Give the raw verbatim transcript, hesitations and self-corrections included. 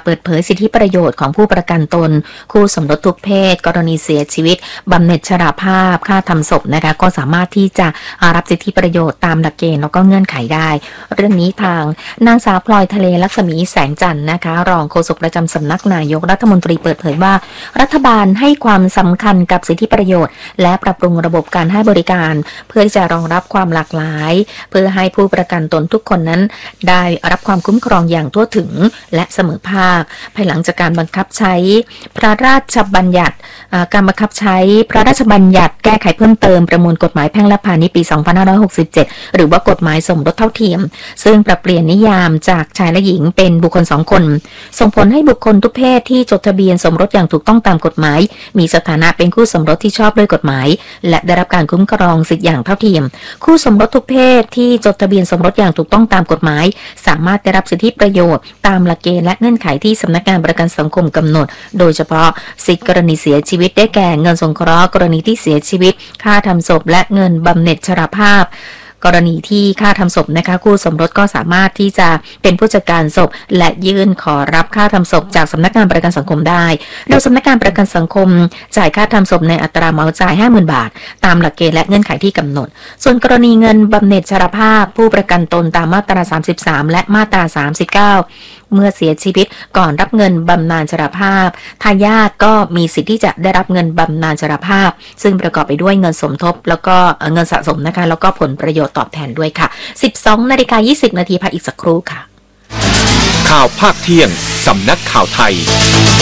เปิดเผยสิทธิประโยชน์ของผู้ประกันตนคู่สมรสทุกเพศกรณีเสียชีวิตบำเหน็จชราภาพค่าทำศพนะคะก็สามารถที่จะรับสิทธิประโยชน์ตามหลักเกณฑ์แล้วก็เงื่อนไขได้เรื่องนี้ทางนางสาวพลอยทะเลลักษมีแสงจันทร์นะคะรองโฆษกประจำสำนักนายกรัฐมนตรีเปิดเผยว่ารัฐบาลให้ความสำคัญกับสิทธิประโยชน์และปรับปรุงระบบการให้บริการเพื่อที่จะรองรับความหลากหลายเพื่อให้ผู้ประกันตนทุกคนนั้นได้รับความคุ้มครองอย่างทั่วถึงและเสมอภาคภายหลังจากการบังคับใช้พระราชบัญญัติการบังคับใช้พระราชบัญญัติแก้ไขเพิ่มเติมประมวลกฎหมายแพ่งและพาณิชย์ปี สองพันห้าร้อยหกสิบเจ็ด หรือว่ากฎหมายสมรสเท่าเทียมซึ่งปรับเปลี่ยนนิยามจากชายและหญิงเป็นบุคคลสองคนส่งผลให้บุคคลทุกเพศที่จดทะเบียนสมรสอย่างถูกต้องตามกฎหมายมีสถานะเป็นคู่สมรสที่ชอบด้วยกฎหมายและได้รับการคุ้มครองสิทธิอย่างเท่าเทียมคู่สมรสทุกเพศที่จดทะเบียนสมรสอย่างถูกต้องตามกฎหมายสามารถได้รับสิทธิประโยชน์ตามหลักเกณฑ์และเงื่อนไขที่สำนักงานประกันสังคมกำหนดโดยเฉพาะสิทธิกรณีเสียชีวิตได้แก่เงินสงเคราะห์กรณีที่เสียชีวิตค่าทำศพและเงินบำเหน็จชราภาพกรณีที่ค่าทำศพนะคะคู่สมรสก็สามารถที่จะเป็นผู้จัดการศพและยื่นขอรับค่าทำศพจากสำนักงานประกันสังคมได้โดยสำนักงานประกันสังคมจ่ายค่าทำศพในอัตราเหมาจ่าย ห้าหมื่น บาทตามหลักเกณฑ์และเงื่อนไขที่กำหนดส่วนกรณีเงินบำเหน็จชราภาพผู้ประกันตนตามมาตราสามสิบสามและมาตราสามสิบเก้าเมื่อเสียชีวิตก่อนรับเงินบำนาญชราภาพทายาทก็มีสิทธิ์ที่จะได้รับเงินบำนาญชราภาพซึ่งประกอบไปด้วยเงินสมทบแล้วก็เงินสะสมนะคะแล้วก็ผลประโยชน์ตอบแทนด้วยค่ะ สิบสองนาฬิกายี่สิบนาทีพักอีกสักครู่ค่ะข่าวภาคเที่ยงสำนักข่าวไทย